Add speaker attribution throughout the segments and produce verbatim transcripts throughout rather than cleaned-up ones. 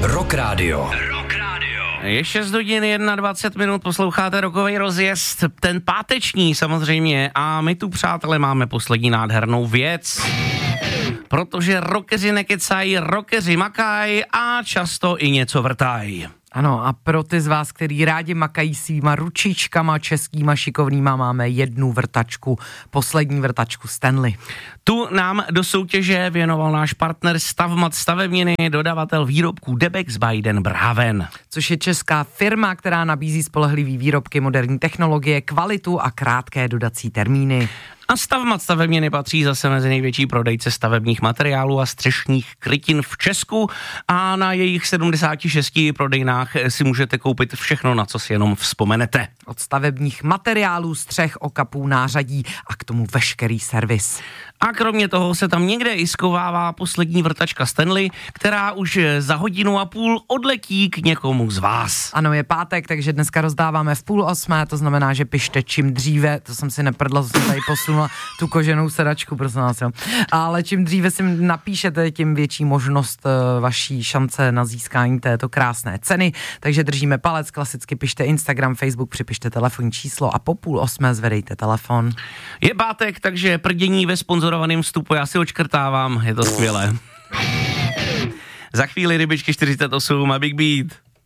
Speaker 1: Rock Radio.
Speaker 2: Rock Radio.
Speaker 3: Je šest hodin dvacet jedna minut, posloucháte rokový rozjezd, ten páteční samozřejmě, a my tu, přátelé, máme poslední nádhernou věc. Protože rockeři nekecají, rockeři makají a často i něco vrtají.
Speaker 4: Ano, a pro ty z vás, který rádi makají svýma ručičkama českýma šikovnýma, máme jednu vrtačku, poslední vrtačku Stanley.
Speaker 3: Tu nám do soutěže věnoval náš partner Stavmat stavebniny, dodavatel výrobků Debex by Den Braven.
Speaker 4: Což je česká firma, která nabízí spolehlivý výrobky, moderní technologie, kvalitu a krátké dodací termíny.
Speaker 3: A Stavmat stavebniny patří zase mezi největší prodejce stavebních materiálů a střešních krytin v Česku a na jejich sedmdesáti šesti prodejnách si můžete koupit všechno, na co si jenom vzpomenete.
Speaker 4: Od stavebních materiálů, střech, okapů, nářadí a k tomu veškerý servis.
Speaker 3: A kromě toho se tam někde i skovává poslední vrtačka Stanley, která už za hodinu a půl odletí k někomu z vás.
Speaker 4: Ano, je pátek, takže dneska rozdáváme v půl osmé, to znamená, že pište čím dříve, to jsem si neprdla, to jsem tady posunula tu koženou sedačku, prosím vás, jo. Ale čím dříve si napíšete, tím větší možnost uh, vaší šance na získání této krásné ceny, takže držíme palec, klasicky pište Instagram, Facebook, připište telefonní číslo a po půl osmé zvedejte telefon.
Speaker 3: Je pátek, takže prdění ve sponzorovaném vstupu, já si očkrtávám, je to skvělé. Za chvíli rybičky čtyřicet osm a Big Beat.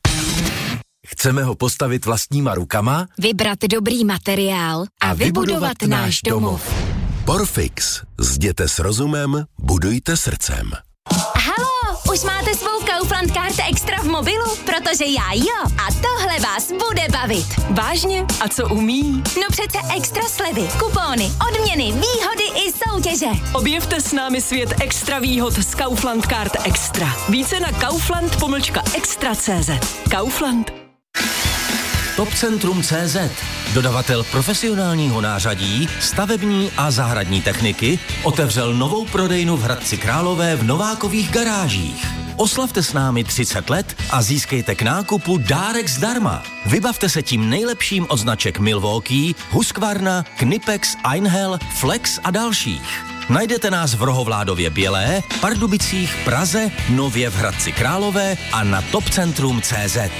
Speaker 1: Chceme ho postavit vlastníma rukama?
Speaker 5: Vybrat dobrý materiál a, a vybudovat náš domov.
Speaker 1: Porfix. Zděte s rozumem, budujte srdcem.
Speaker 5: Haló, už máte svou Kaufland Card Extra v mobilu? Protože já jo. A tohle vás bude bavit.
Speaker 6: Vážně? A co umí?
Speaker 5: No přece extra slevy, kupóny, odměny, výhody i soutěže.
Speaker 6: Objevte s námi svět extra výhod z Kaufland Card Extra. Více na kaufland pomlčka extra tečka cé zet. Kaufland.
Speaker 7: Topcentrum tečka cé zet, dodavatel profesionálního nářadí, stavební a zahradní techniky, otevřel novou prodejnu v Hradci Králové v Novákových garážích. Oslavte s námi třicet let a získejte k nákupu dárek zdarma. Vybavte se tím nejlepším od značek Milwaukee, Husqvarna, Knipex, Einhell, Flex a dalších. Najdete nás v Rohovládově Bělé, Pardubicích, Praze, nově v Hradci Králové a na topcentrum tečka cé zet.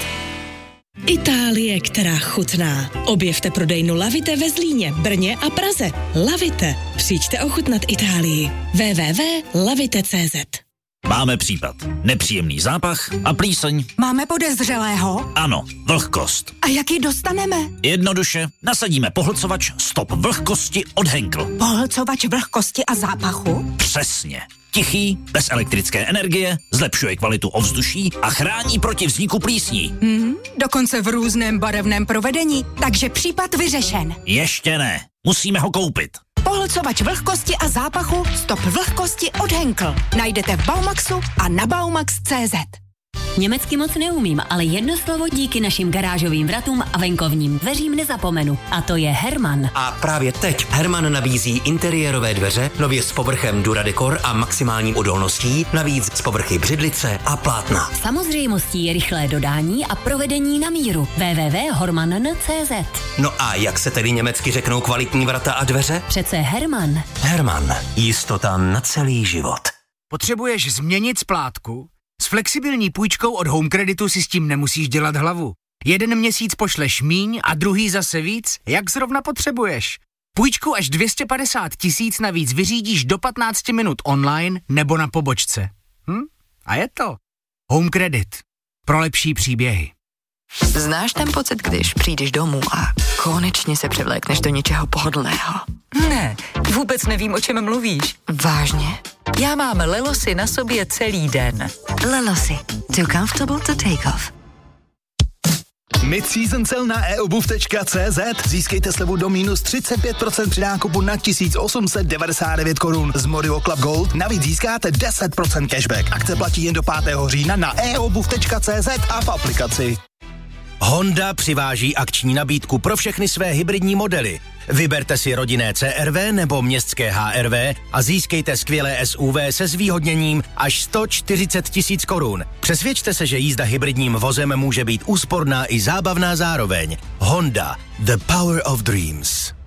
Speaker 8: Itálie, která chutná. Objevte prodejnu Lavite ve Zlíně, Brně a Praze. Lavite. Přijďte ochutnat Itálii. w w w tečka lavite tečka cé zet.
Speaker 7: Máme případ. Nepříjemný zápach a plíseň.
Speaker 9: Máme podezřelého?
Speaker 7: Ano, vlhkost.
Speaker 9: A jak ji dostaneme?
Speaker 7: Jednoduše, nasadíme pohlcovač Stop vlhkosti od Henkel.
Speaker 9: Pohlcovač vlhkosti a zápachu?
Speaker 7: Přesně. Tichý, bez elektrické energie, zlepšuje kvalitu ovzduší a chrání proti vzniku plísní.
Speaker 9: Hmm, dokonce v různém barevném provedení, takže případ vyřešen.
Speaker 7: Ještě ne, musíme ho koupit.
Speaker 9: Pohlcovač vlhkosti a zápachu Stop vlhkosti od Henkel. Najdete v Baumaxu a na baumax tečka cé zet.
Speaker 10: Německy moc neumím, ale jedno slovo díky našim garážovým vratům a venkovním dveřím nezapomenu. A to je Herman.
Speaker 11: A právě teď Herman nabízí interiérové dveře, nově s povrchem Duradecor a maximální odolností, navíc z povrchy břidlice a plátna.
Speaker 10: Samozřejmostí je rychlé dodání a provedení na míru. w w w tečka horman tečka cé zet.
Speaker 11: No a jak se tedy německy řeknou kvalitní vrata a dveře?
Speaker 10: Přece Herman.
Speaker 11: Herman. Jistota na celý život.
Speaker 12: Potřebuješ změnit splátku? S flexibilní půjčkou od Home Creditu si s tím nemusíš dělat hlavu. Jeden měsíc pošleš míň a druhý zase víc, jak zrovna potřebuješ. Půjčku až dvě stě padesát tisíc navíc vyřídíš do patnáct minut online nebo na pobočce. Hm? A je to. Home Credit. Pro lepší příběhy.
Speaker 13: Znáš ten pocit, když přijdeš domů a konečně se převlékneš do něčeho pohodlného?
Speaker 14: Ne, vůbec nevím, o čem mluvíš.
Speaker 13: Vážně?
Speaker 14: Já mám Lelosy na sobě celý den.
Speaker 13: Lelosy. Too comfortable to take off.
Speaker 15: Mid-season sale na e obuv tečka cé zet. Získejte slevu do minus třicet pět procent při nákupu na tisíc osm set devadesát devět korun. Z Morio Club Gold navíc získáte deset procent cashback. Akce platí jen do pátého října na e obuv tečka cé zet a v aplikaci.
Speaker 7: Honda přiváží akční nabídku pro všechny své hybridní modely. Vyberte si rodinné C R V nebo městské H R V a získejte skvělé S U V se zvýhodněním až sto čtyřicet tisíc korun. Přesvědčte se, že jízda hybridním vozem může být úsporná i zábavná zároveň. Honda. The power of dreams.